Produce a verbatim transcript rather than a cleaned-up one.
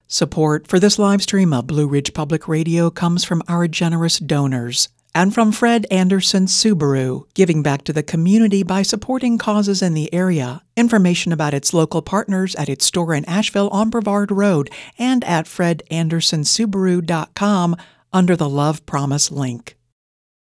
Support for this live stream of Blue Ridge Public Radio comes from our generous donors and from Fred Anderson Subaru, giving back to the community by supporting causes in the area. Information about its local partners at its store in Asheville on Brevard Road and at fred anderson subaru dot com under the Love Promise link.